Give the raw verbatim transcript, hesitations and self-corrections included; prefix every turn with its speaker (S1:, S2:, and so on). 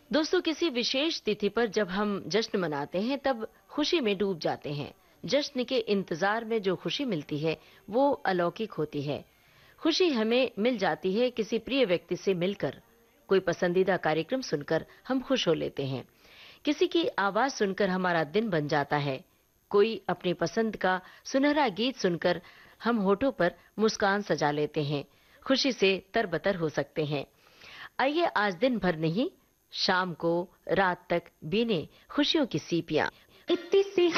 S1: दोस्तों, किसी विशेष तिथि पर जब हम जश्न मनाते हैं तब खुशी में डूब जाते हैं। जश्न के इंतजार में जो खुशी मिलती है वो अलौकिक होती है। खुशी हमें मिल जाती है किसी प्रिय व्यक्ति से मिलकर, कोई पसंदीदा कार्यक्रम सुनकर हम खुश हो लेते हैं, किसी की आवाज सुनकर हमारा दिन बन जाता है, कोई अपनी पसंद का सुनहरा गीत सुनकर हम होठों पर मुस्कान सजा लेते हैं, खुशी से तरबतर हो सकते हैं। आइए आज दिन भर नहीं, शाम को रात तक बीने खुशियों की सीपियां।
S2: इतनी सी